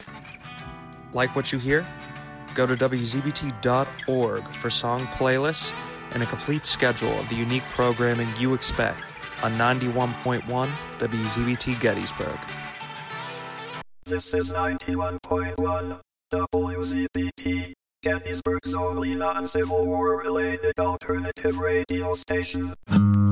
Like what you hear? Go to WZBT.org for song playlists and a complete schedule of the unique programming you expect on 91.1 WZBT Gettysburg. This is 91.1 WZBT, Gettysburg's only non-Civil War-related alternative radio station.